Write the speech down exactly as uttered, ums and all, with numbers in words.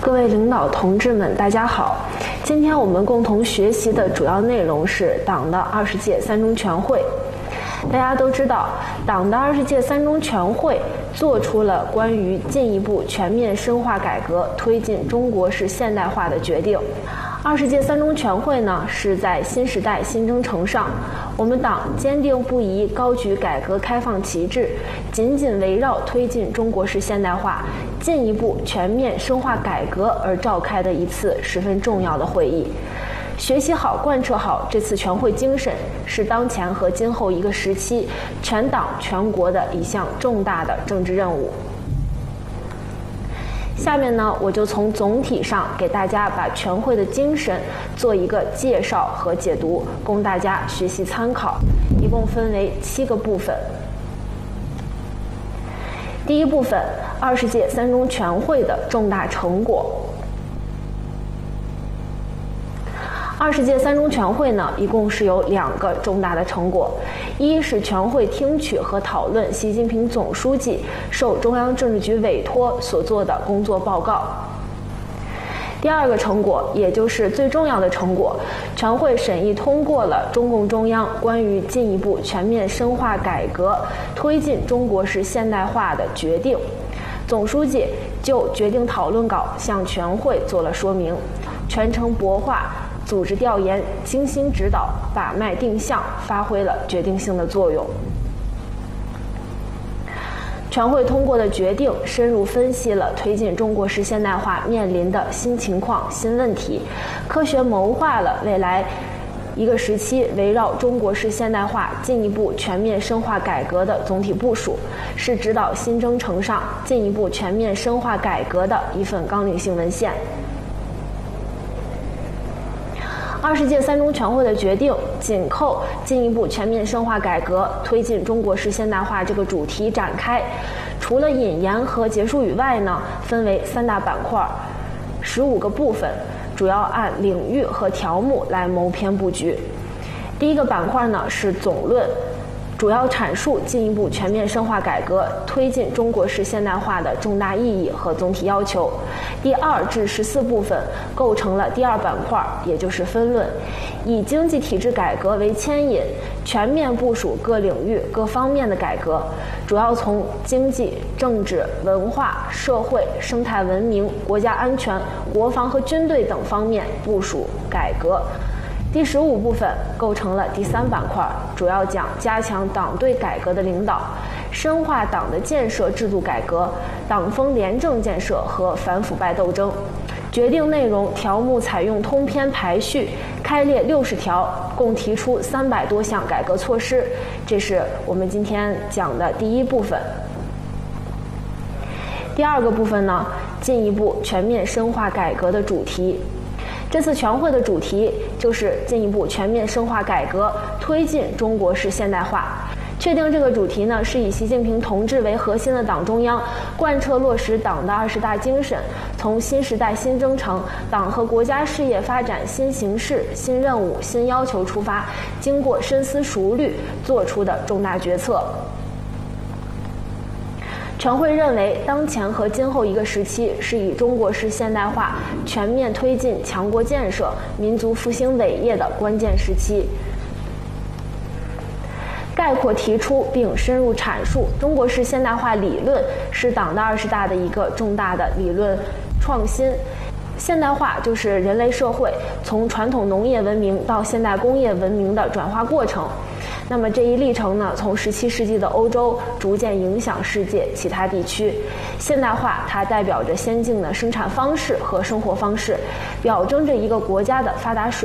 各位领导同志们，大家好。今天我们共同学习的主要内容是党的二十届三中全会。大家都知道，党的二十届三中全会做出了关于进一步全面深化改革、推进中国式现代化的决定。二十届三中全会呢，是在新时代新征程上，我们党坚定不移高举改革开放旗帜，紧紧围绕推进中国式现代化、进一步全面深化改革而召开的一次十分重要的会议。学习好、贯彻好这次全会精神，是当前和今后一个时期全党全国的一项重大的政治任务。下面呢，我就从总体上给大家把全会的精神做一个介绍和解读，供大家学习参考。一共分为七个部分。第一部分，二十届三中全会的重大成果。二十届三中全会呢，一共是有两个重大的成果，一是全会听取和讨论习近平总书记受中央政治局委托所做的工作报告。第二个成果，也就是最重要的成果，全会审议通过了中共中央关于进一步全面深化改革、推进中国式现代化的决定。总书记就决定讨论稿向全会做了说明，全程博化、组织调研、精心指导、把脉定向，发挥了决定性的作用。全会通过的决定深入分析了推进中国式现代化面临的新情况、新问题，科学谋划了未来一个时期围绕中国式现代化进一步全面深化改革的总体部署，是指导新征程上进一步全面深化改革的一份纲领性文献。二十届三中全会的决定紧扣进一步全面深化改革、推进中国式现代化这个主题展开，除了引言和结束语外呢，分为三大板块，十五个部分，主要按领域和条目来谋篇布局。第一个板块呢是总论，主要阐述进一步全面深化改革、推进中国式现代化的重大意义和总体要求。第二至十四部分构成了第二板块，也就是分论，以经济体制改革为牵引，全面部署各领域各方面的改革，主要从经济、政治、文化、社会、生态文明、国家安全、国防和军队等方面部署改革。第十五部分构成了第三板块，主要讲加强党对改革的领导，深化党的建设制度改革、党风廉政建设和反腐败斗争。决定内容条目采用通篇排序，开列六十条，共提出三百多项改革措施。这是我们今天讲的第一部分。第二个部分呢，进一步全面深化改革的主题。这次全会的主题就是进一步全面深化改革，推进中国式现代化。确定这个主题呢，是以习近平同志为核心的党中央贯彻落实党的二十大精神，从新时代新征程、党和国家事业发展新形势、新任务、新要求出发，经过深思熟虑做出的重大决策。全会认为，当前和今后一个时期是以中国式现代化全面推进强国建设、民族复兴伟业的关键时期。概括提出并深入阐述中国式现代化理论是党的二十大的一个重大的理论创新。现代化就是人类社会从传统农业文明到现代工业文明的转化过程。那么这一历程呢，从十七世纪的欧洲逐渐影响世界其他地区。现代化它代表着先进的生产方式和生活方式，表征着一个国家的发达水